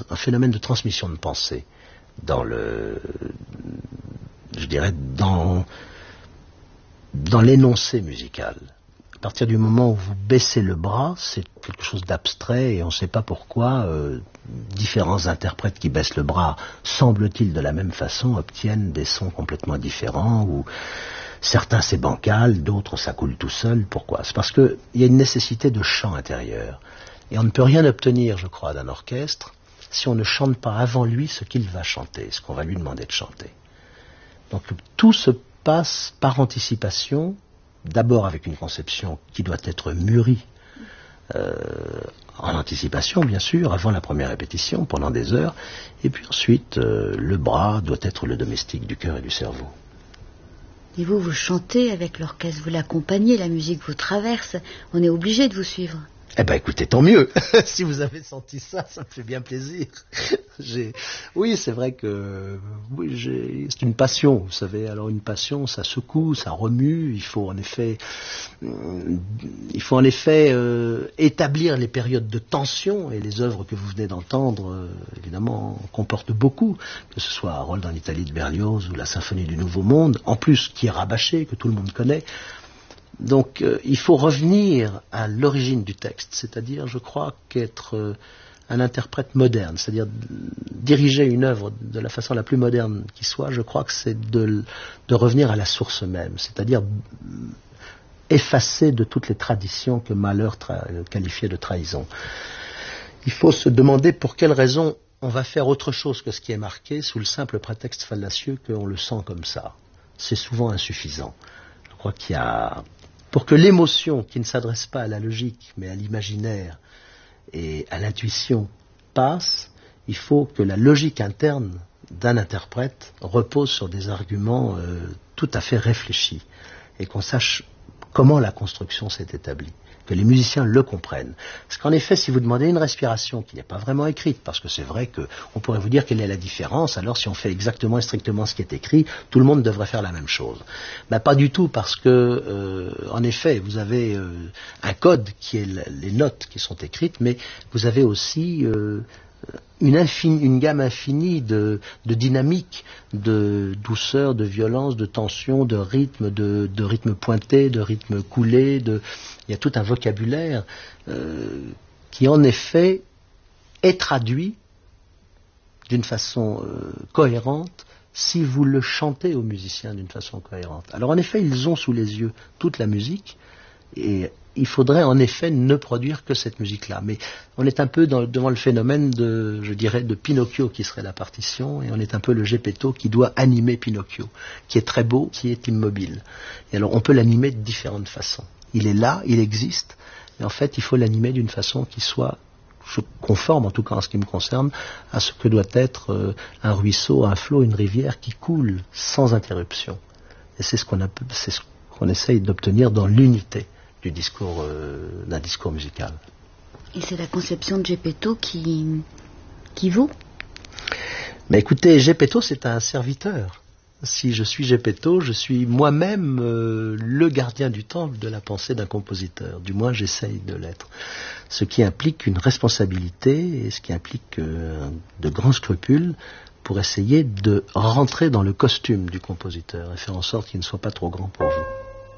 un phénomène de transmission de pensée dans je dirais, dans l'énoncé musical. À partir du moment où vous baissez le bras, c'est quelque chose d'abstrait et on ne sait pas pourquoi différents interprètes qui baissent le bras, semble-t-il de la même façon, obtiennent des sons complètement différents, ou certains c'est bancal, d'autres ça coule tout seul. Pourquoi? C'est parce qu'il y a une nécessité de chant intérieur. Et on ne peut rien obtenir, je crois, d'un orchestre si on ne chante pas avant lui ce qu'il va chanter, ce qu'on va lui demander de chanter. Donc tout se passe par anticipation, d'abord avec une conception qui doit être mûrie en anticipation, bien sûr, avant la première répétition, pendant des heures, et puis ensuite, le bras doit être le domestique du cœur et du cerveau. Et vous chantez avec l'orchestre, vous l'accompagnez, la musique vous traverse, on est obligé de vous suivre. Eh bien, écoutez, tant mieux. Si vous avez senti ça, ça me fait bien plaisir. Oui, c'est vrai que c'est une passion, vous savez. Alors, une passion, ça secoue, ça remue. Il faut en effet établir les périodes de tension. Et les œuvres que vous venez d'entendre, évidemment, comportent beaucoup. Que ce soit Harold en Italie de Berlioz ou la Symphonie du Nouveau Monde. En plus, qui est rabâché, que tout le monde connaît. Donc il faut revenir à l'origine du texte, c'est-à-dire, je crois, qu'être un interprète moderne, c'est-à-dire diriger une œuvre de la façon la plus moderne qui soit, je crois que c'est de revenir à la source même, c'est-à-dire effacer de toutes les traditions que Mahler qualifiait de trahison. Il faut se demander pour quelle raison on va faire autre chose que ce qui est marqué sous le simple prétexte fallacieux qu'on le sent comme ça. C'est souvent insuffisant. Je crois qu'il y a... Pour que l'émotion, qui ne s'adresse pas à la logique, mais à l'imaginaire et à l'intuition, passe, il faut que la logique interne d'un interprète repose sur des arguments tout à fait réfléchis et qu'on sache comment la construction s'est établie, que les musiciens le comprennent. Parce qu'en effet, si vous demandez une respiration qui n'est pas vraiment écrite, parce que c'est vrai qu'on pourrait vous dire quelle est la différence, alors si on fait exactement et strictement ce qui est écrit, tout le monde devrait faire la même chose. Ben, pas du tout, parce que, en effet, vous avez un code qui est les notes qui sont écrites, mais vous avez aussi une gamme infinie de dynamique, de douceur, de violence, de tension, de rythme, de rythme pointé, de rythme coulé. Il y a tout un vocabulaire qui, en effet, est traduit d'une façon cohérente si vous le chantez aux musiciens d'une façon cohérente. Alors, en effet, ils ont sous les yeux toute la musique et il faudrait en effet ne produire que cette musique-là. Mais on est un peu devant le phénomène de Pinocchio qui serait la partition, et on est un peu le Geppetto qui doit animer Pinocchio, qui est très beau, qui est immobile. Et alors on peut l'animer de différentes façons. Il est là, il existe, mais en fait il faut l'animer d'une façon qui soit conforme, en tout cas en ce qui me concerne, à ce que doit être un ruisseau, un flot, une rivière qui coule sans interruption. Et c'est ce qu'on essaye d'obtenir dans l'unité d'un discours musical. Et c'est la conception de Geppetto qui vaut? Mais écoutez, Geppetto, c'est un serviteur. Si je suis Geppetto, je suis moi-même le gardien du temple de la pensée d'un compositeur. Du moins, j'essaye de l'être. Ce qui implique une responsabilité et ce qui implique de grands scrupules pour essayer de rentrer dans le costume du compositeur et faire en sorte qu'il ne soit pas trop grand pour vous.